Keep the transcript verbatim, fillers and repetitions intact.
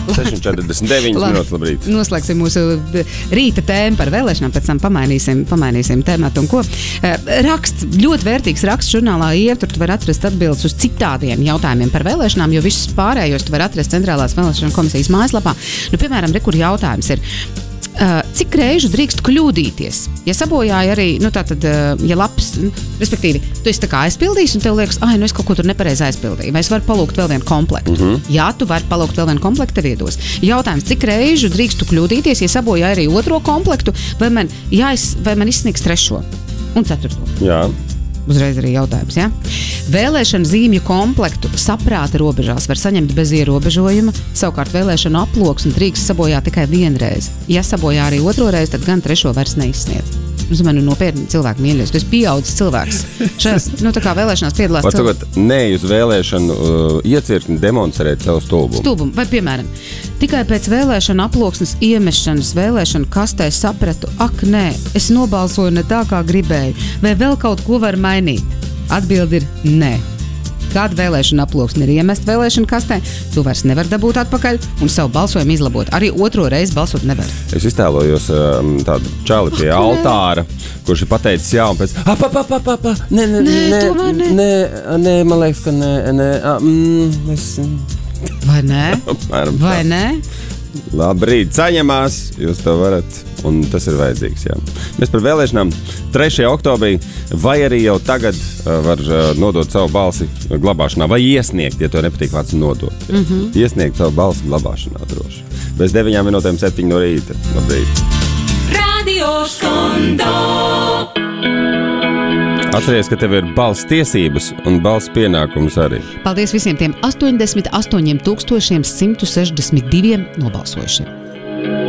seši četrdesmit deviņas minūtes, labrīt. Noslēgsim mūsu rīta tēmu par vēlēšanām, pēc tam pamainīsim, pamainīsim tēmatu un ko. Raksts, ļoti vērtīgs raksts žurnālā Ietver, tu var atrast atbildes uz citādiem jautājumiem par vēlēšanām, jo visus pārējos tu var atrast Centrālās vēlēšana komisijas mājaslapā. Nu, piemēram, re, kur jautājums ir. Uh, cik reižu drīkst kļūdīties? Ja sabojāja arī, nu tātad, uh, ja labs, nu, respektīvi, tu esi tā kā aizpildījis un tev liekas, ai, nu es kaut ko tur nepareizi aizpildīju, vai es varu palūgt vēl vienu komplektu? Mm-hmm. Jā, tu vari palūgt vēl vienu komplektu, tev iedos. Jautājums, cik reižu drīkst tu kļūdīties, ja sabojāja arī otro komplektu, vai man, jāiz, vai man izsniegs trešo un ceturto? Jā. Uzreiz arī jautājums, ja? Vēlēšana zīmju komplektu saprāta robežās var saņemt bez ierobežojuma, savukārt vēlēšana aploksni drīkst sabojāt tikai vienreiz. Ja sabojā arī otro reizi, tad gan trešo vairs neizsniedz. Es domāju, nu nopietni cilvēku mīļos. Tu esi pieaudzis cilvēks. Šajās, nu tā kā vēlēšanās piedalās cilvēks. Var neej uz vēlēšanu uh, iecirkni demonstrēt savu stulbumu. Stulbumu. Vai, piemēram, tikai pēc vēlēšana aploksnes iemešanas vēlēšana kastē sapratu, ak, nē, es nobalsoju ne tā, kā gribēju. Vai vēl kaut ko var mainīt? Atbildi ir nē. Kāda vēlēšana aploksne ir iemest vēlēšana kastē, tu vairs nevar dabūt atpakaļ un savu balsojumu izlabot. Arī otro reizi balsot nevar. Es iztēlojos um, tādu čali pie oh, altāra, kurš ir pateicis jā, un pēc ap, ap, ap, ap, ap, nē, nē, nē, nē, nē, nē, nē, man liekas, ka nē, nē, mm, es... Vai nē? Vai nē? Labrīt, saņemās, jūs to varat, un tas ir vajadzīgs, jā. Mēs par vēlēšanām trešajā oktobrī, vai arī jau tagad uh, var uh, nodot savu balsi glabāšanā, vai iesniegt, ja to nepatīk vārds nodot. Mm-hmm. Iesniegt savu balsi glabāšanā droši. Bez deviņām minūtēm septiņi no rīta. Labrīt. Radio Skondo. Atceries, ka tev ir balss tiesības un balss pienākums arī. Paldies visiem tiem astoņdesmit astoņiem tūkstošiem simtu sešdesmit diviem nobalsojušiem.